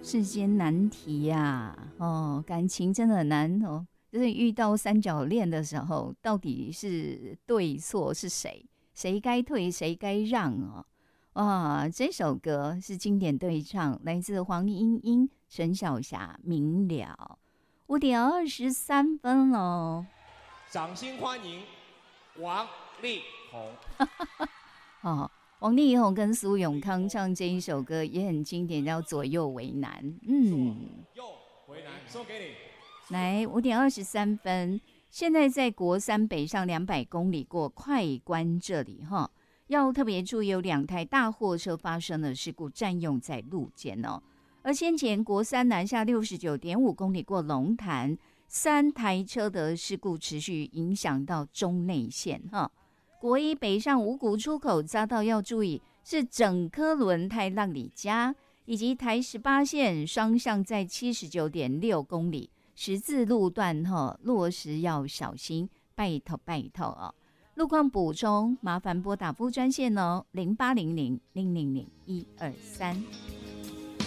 世间难题呀、感情真的很难哦。就是遇到三角恋的时候，到底是对错是谁？谁该退，谁该让哦？哇，这首歌是经典对唱，来自黄莺莺、陈小霞，明了。5:23喽。 掌心欢迎王力宏。 哦，王力宏跟苏永康唱这一首歌也很经典，叫《左右为难》。 右为难，送给你。 来5:23，现在在国三北上200公里过快关这里哈，要特别注意有2台大货车发生了事故，占用在路肩哦。而先前国三南下69.5公里过龙潭，3台车的事故持续影响到中内线哈。国一北上五股出口匝道要注意，是整颗轮胎让你加，以及台18线双向在79.6公里。十字路段落实要小心，拜托拜托哦。路况补充，麻烦拨打服务专线哦，0800-000-123。